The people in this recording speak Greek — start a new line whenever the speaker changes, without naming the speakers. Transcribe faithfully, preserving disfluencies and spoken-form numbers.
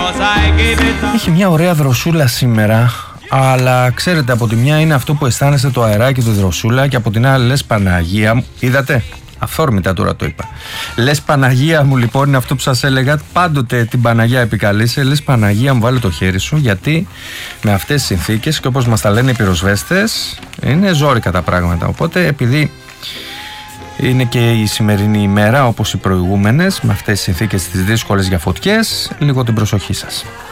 Έχει μια ωραία δροσούλα σήμερα, αλλά ξέρετε, από τη μια είναι αυτό που αισθάνεστε το αεράκι του δροσούλα και από την άλλη λες Παναγία μου, είδατε, αυθόρμητα τώρα το είπα. Λες Παναγία μου, λοιπόν, είναι αυτό που σας έλεγα, πάντοτε την Παναγία επικαλείσαι, λες Παναγία μου βάλε το χέρι σου, γιατί με αυτές τις συνθήκες και όπως μας τα λένε οι πυροσβέστες είναι ζόρικα τα πράγματα, οπότε επειδή είναι και η σημερινή ημέρα όπως οι προηγούμενες με αυτές τις συνθήκες τις δύσκολες για φωτιές, λίγο την προσοχή σας.